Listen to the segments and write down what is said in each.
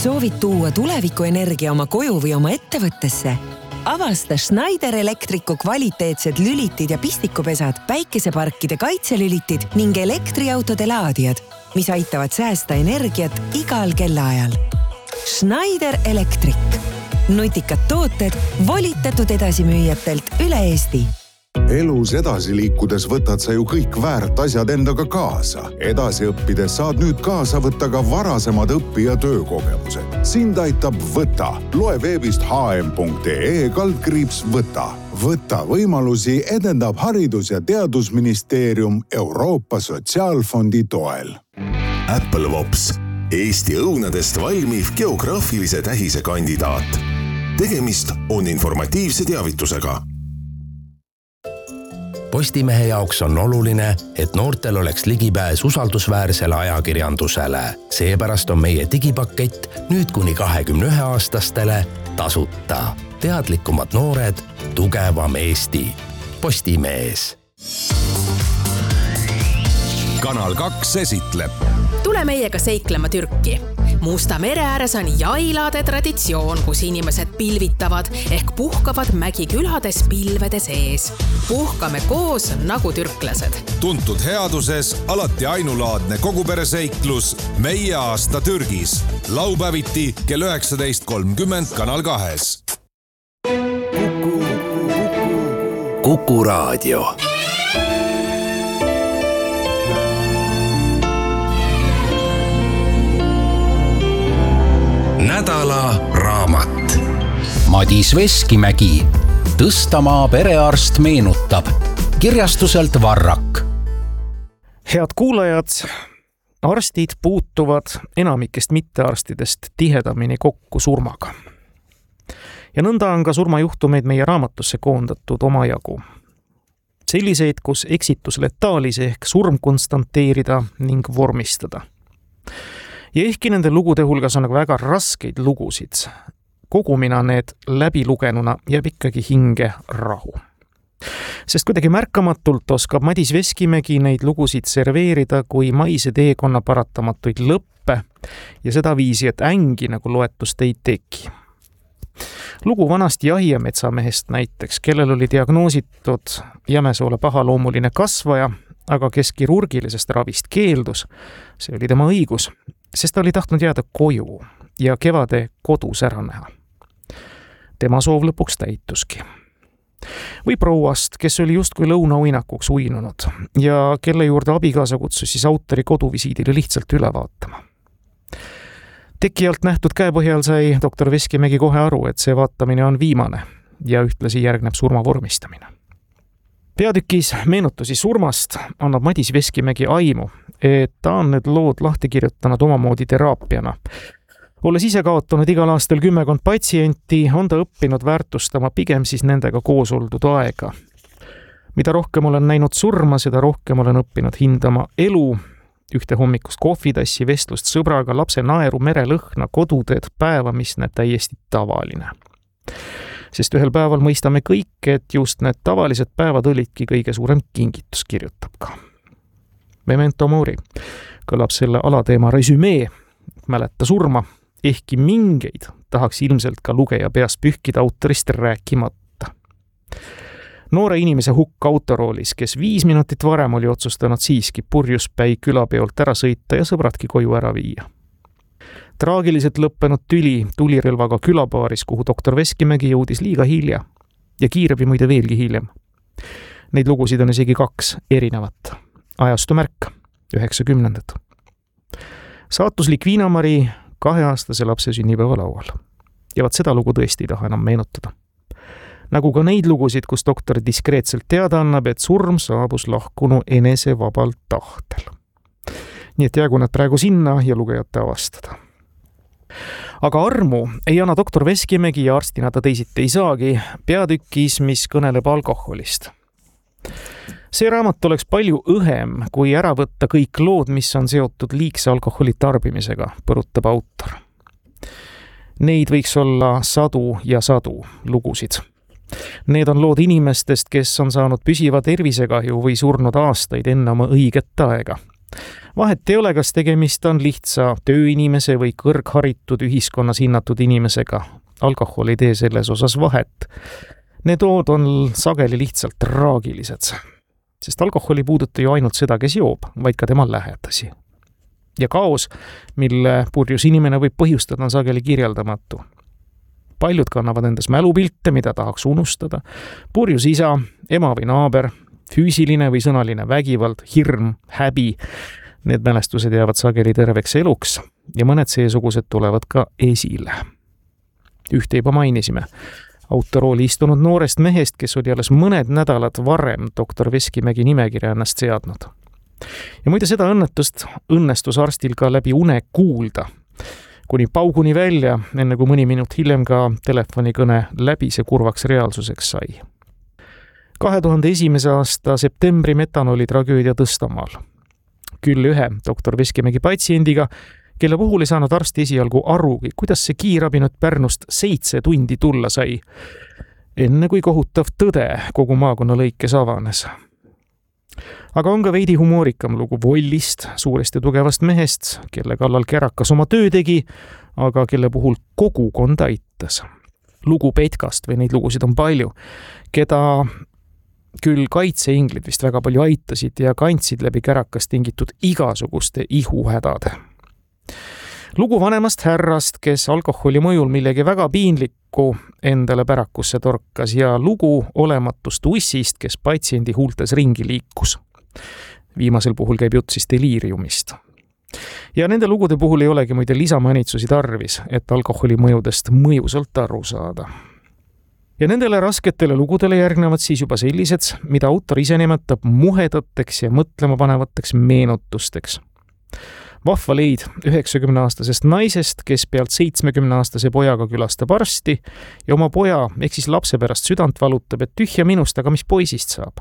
Soovid tuua tulevikuenergia oma koju või oma ettevõttesse? Avasta Schneider Electricu kvaliteetsed lülitid ja pistikupesad, päikeseparkide kaitselülitid ning elektriautode laadijad, mis aitavad säästa energiat igal kellaajal. Schneider Electric. Nutikad tooted volitatud edasimüüjatelt üle Eesti. Elus edasi liikudes võtad sa ju kõik väärt asjad endaga kaasa. Edasi õppides saad nüüd kaasa võtta ka varasemad õpi- ja töökogemused. Sind aitab Võta. Loe veebist hm.ee/võta. Võta võimalusi edendab Haridus- ja Teadusministeerium Euroopa Sotsiaalfondi toel. Apple Vops. Eesti õunadest valmiv geograafilise tähise kandidaat. Tegemist on informatiivse teavitusega. Postimehe jaoks on oluline, et noortel oleks ligipääs usaldusväärsele ajakirjandusele. Seepärast on meie digipakett nüüd kuni 21-aastastele tasuta. Teadlikumad noored, tugevam Eesti. Postimees. Kanal 2 esitleb. Tule meiega seiklema Türki. Musta mere ääres on jailade traditsioon, kus inimesed pilvitavad ehk puhkavad mägikülades pilvede sees. Puhkame koos nagu türklased. Tuntud headuses alati ainulaadne kogupereseiklus Meie aasta Türgis. Laupäeviti kell 19.30 Kanal 2. Kuku Raadio. Nädala raamat. Madis Veskimägi. Tõstamaa perearst meenutab. Kirjastuselt Varrak. Head kuulajad, arstid puutuvad enamikest mittearstidest tihedamini kokku surmaga. Ja nõnda on ka surmajuhtumeid meie raamatusse koondatud omajagu. Selliseid, kus eksitus letaalis ehk surm konstanteerida ning vormistada. Ja ehkki nende lugude hulgas on väga raskeid lugusid, kogumina need läbilugenuna jääb ikkagi hinge rahu. Sest kuidagi märkamatult oskab Madis Veskimägi neid lugusid serveerida kui maise teekonna paratamatuid lõppe ja seda viisi, et ängi nagu loetust ei teki. Lugu vanast jahiametsamehest näiteks, kellel oli diagnoositud Jämesoole pahaloomuline kasvaja, aga kes kirurgilisest ravist keeldus, see oli tema õigus, sest ta oli tahtnud jääda koju ja kevade kodus ära näha. Tema soov lõpuks täituski. Või prouast, kes oli justkui lõunauinakuks uinunud ja kelle juurde abikaasa kutsus siis autori koduvisiidile lihtsalt üle vaatama. Tekijalt nähtud käepõhjal sai doktor Veskimägi kohe aru, et see vaatamine on viimane ja ühtlasi järgneb surma vormistamine. Peatükis meenutusi surmast annab Madis Veskimägi aimu, et ta on need lood lahti kirjutanud omamoodi teraapiana. Olles ise kaotanud igal aastal 10 patsienti, on ta õppinud väärtustama pigem siis nendega koos oldud aega. Mida rohkem olen näinud surma, seda rohkem olen õppinud hindama elu, ühte hommikust kohvitassi, vestlust sõbraga, lapse naeru, merelõhna, koduteed, päeva, mis näeb täiesti tavaline. Sest ühel päeval mõistame kõik, et just need tavalised päevad olidki kõige suurem kingitus, kirjutab ka. Memento mori kõlab selle alateema resümee, mäleta surma, ehkki mingeid tahaks ilmselt ka lugeja peas pühkida autorist rääkimata. Noore inimese hukk autoroolis, kes 5 minutit varem oli otsustanud siiski purjuspäi külapeolt ära sõita ja sõbradki koju ära viia. Traagiliselt lõppenud tüli tulirelvaga külapaaris, kuhu doktor Veskimägi jõudis liiga hilja ja kiirabi muide veelgi hiljem. Neid lugusid on isegi 2 erinevat. Ajastu märk, 90. Saatuslik Viinamari 2-aastase lapse sünnipäeva laual. Ja vaat seda lugu tõesti ei taha enam meenutada. Nagu ka neid lugusid, kus doktor diskreetselt teada annab, et surm saabus lahkunu enese vabalt tahtel. Nii et jäägu nad praegu sinna ja lugejate avastada. Aga armu ei anna doktor Veskimägi ja arstina ta teisiti ei saagi peatükis, mis kõneleb alkoholist. See raamat oleks palju õhem, kui ära võtta kõik lood, mis on seotud liigse alkoholi tarbimisega, põrutab autor. Neid võiks olla sadu ja sadu lugusid. Need on lood inimestest, kes on saanud püsiva tervisekahju või surnud aastaid enne oma õiget aega. Vahet ei ole, kas tegemist on lihtsa tööinimese või kõrgharitud ühiskonnas hinnatud inimesega. Alkohol ei tee selles osas vahet. Need lood on sageli lihtsalt traagilised, sest alkohol ei puuduta ju ainult seda, kes joob, vaid ka tema lähedasi. Ja kaos, mille purjus inimene võib põhjustada, on sageli kirjeldamatu. Paljud kannavad endas mälupilte, mida tahaks unustada. Purjus isa, ema või naaber, füüsiline või sõnaline vägivald, hirm, häbi. Need mälestused jäävad sageli terveks eluks ja mõned seesugused tulevad ka esile. Ühte juba mainisime. Autorooli istunud noorest mehest, kes oli alles mõned nädalad varem doktor Veskimägi nimekirja ennast seadnud. Ja muide seda õnnetust õnnestus arstil ka läbi une kuulda. Kuni pauguni välja, enne kui mõni minut hiljem ka telefonikõne läbi see kurvaks reaalsuseks sai. 2001. aasta septembri metanooli tragöödia Tõstamaal. Küll ühe doktor Veskimägi patsiendiga, kelle puhul ei saanud arst esialgu arugi, kuidas see kiirabi nüüd Pärnust 7 tundi tulla sai, enne kui kohutav tõde kogu maakonna lõikes avanes. Aga on ka veidi humoorikam lugu Vollist, suurest ja tugevast mehest, kelle kallal kärakas oma töö tegi, aga kelle puhul kogukond aitas. Lugu Petkast või neid lugusid on palju, keda küll kaitseinglid vist väga palju aitasid ja kandsid läbi kärakast tingitud igasuguste ihuhädade. Lugu vanemast härrast, kes alkoholi mõjul millegi väga piinlikku endale pärakusse torkas ja lugu olematust ussist, kes patsiendi huultes ringi liikus. Viimasel puhul käib jutt siis deliiriumist. Ja nende lugude puhul ei olegi muide lisamanitsusi tarvis, et alkoholi mõjudest mõjusalt aru saada. Ja nendele rasketele lugudele järgnevad siis juba sellised, mida autor ise nimetab muhedateks ja mõtlema panevateks meenutusteks. Vahva leid 90-aastasest naisest, kes pealt 70-aastase pojaga külastab arsti ja oma poja ehk siis lapse pärast südant valutab, et tühja minust, aga mis poisist saab.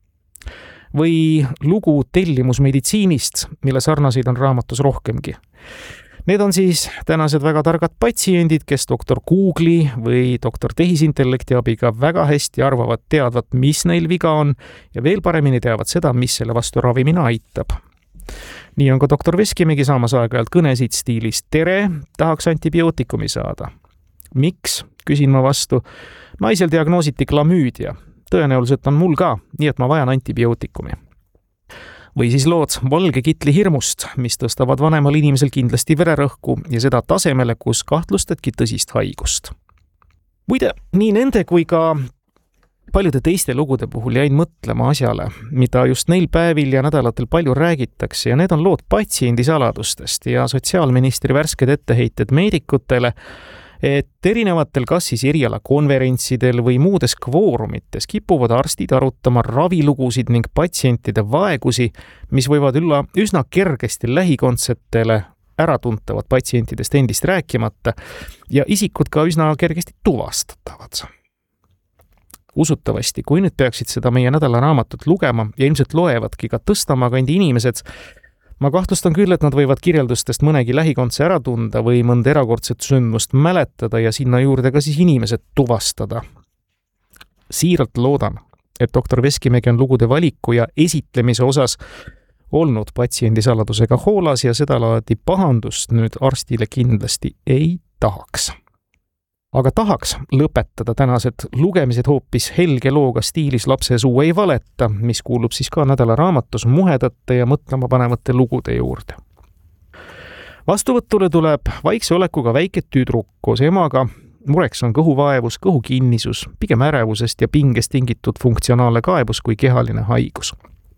Või lugu tellimusmeditsiinist, mille sarnaseid on raamatus rohkemgi. Need on siis tänased väga targad patsiendid, kes doktor Google'i või doktor tehisintellekti abiga väga hästi arvavad, teadvat, mis neil viga on ja veel paremini teavad seda, mis selle vastu ravimina aitab. Nii on ka doktor Veskimägi saamas aeg-ajalt kõnesid stiilis tere, tahaks antibiootikumi saada. Miks? Küsin ma vastu. Naisel diagnoositi klamüüdia. Tõenäoliselt on mul ka, nii et ma vajan antibiootikumi. Või siis lood valge kitli hirmust, mis tõstavad vanemal inimesel kindlasti vererõhku ja seda tasemele, kus kahtlustadki tõsist haigust. Muide, nii nende kui ka paljude teiste lugude puhul jäin mõtlema asjale, mida just neil päevil ja nädalatel palju räägitakse ja need on lood patsiendi saladustest ja sotsiaalministri värsked etteheited meedikutele, et erinevatel kas siis erialakonverentsidel või muudes kvoorumites kipuvad arstid arutama ravilugusid ning patsientide vaegusi, mis võivad olla üsna kergesti lähikondsetele äratuntavad patsientidest endist rääkimata ja isikud ka üsna kergesti tuvastatavad. Usutavasti, kui nüüd peaksid seda meie nädalaraamatut lugema ja ilmselt loevadki ka Tõstamaa kandi inimesed, ma kahtlustan küll, et nad võivad kirjeldustest mõnegi lähikondse ära tunda või mõnda erakordset sündmust mäletada ja sinna juurde ka siis inimesed tuvastada. Siiralt loodan, et doktor Veskimägi on lugude valiku ja esitlemise osas olnud patsiendi saladusega hoolas ja seda laadi pahandust nüüd arstile kindlasti ei tahaks. Aga tahaks lõpetada tänased lugemised hoopis helge looga stiilis Lapse suu ei valeta, mis kuulub siis ka nädalaraamatus muhedate ja mõtlema panevate lugude juurde. Vastuvõtule tuleb vaikse olekuga väike tüdruk koos emaga. Mureks on kõhuvaevus, kõhukinnisus, pigem ärevusest ja pingest tingitud funktsionaalne kaebus kui kehaline haigus.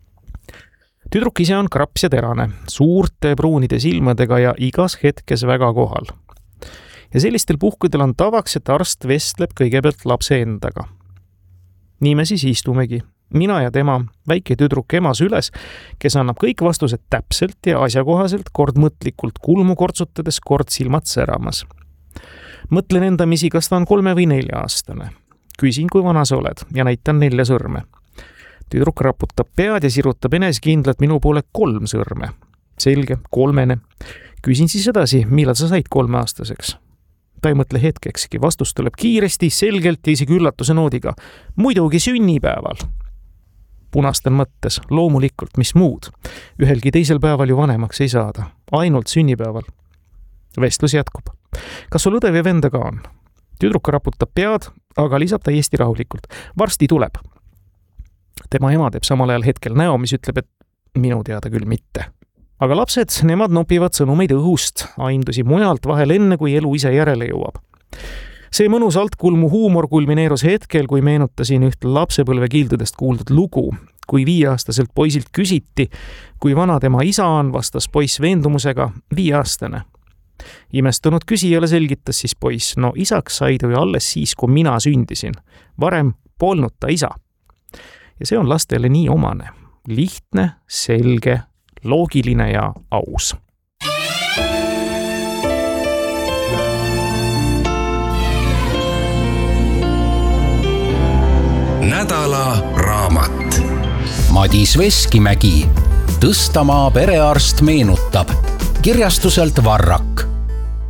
Tüdruk ise on kraps ja terane, suurte pruunide silmadega ja igas hetkes väga kohal. Ja sellistel puhkudel on tavaks, et arst vestleb kõigepealt lapse endaga. Nii me siis istumegi. Mina ja tema, väike tüdruk emas üles, kes annab kõik vastused täpselt ja asjakohaselt, kord mõtlikult kulmu kortsutades, kord silmad säramas. Mõtlen endamisi, kas ta on 3 või 4 aastane. Küsin, kui vana sa oled ja näitan 4 sõrme. Tüdruk raputab pead ja sirutab enesekindlalt minu poole 3 sõrme. Selge, 3. Küsin siis edasi, millal sa said 3-aastaseks? Ta ei mõtle hetkekski, vastus tuleb kiiresti, selgelt ja isegi üllatuse noodiga. Muidugi sünnipäeval. punastel mõttes, loomulikult, mis muud. Ühelgi teisel päeval ju vanemaks ei saada, ainult sünnipäeval. Vestlus jätkub. Kas sul õde või venda ka on? Tüdruka raputab pead, aga lisab täiesti rahulikult. Varsti tuleb. Tema ema teeb samal ajal hetkel näo, mis ütleb, et minu teada küll mitte. Aga lapsed, nemad nopivad sõnumeid õhust, aimdusi mujalt vahel enne, kui elu ise järele jõuab. See mõnus altkulmu huumor kulmineerus hetkel, kui meenutasin üht lapsepõlve kildudest kuuldud lugu. Kui 5-aastaselt poisilt küsiti, kui vana tema isa on, vastas poiss veendumusega 5-aastane. Imestunud küsijale selgitas siis poiss, no isaks sai ta ju alles siis, kui mina sündisin. Varem polnud ta isa. Ja see on lastele nii omane. Lihtne, selge, loogiline ja aus. Nädala raamat. Madis Veskimägi. Tõstamaa perearst meenutab. Kirjastuselt Varrak.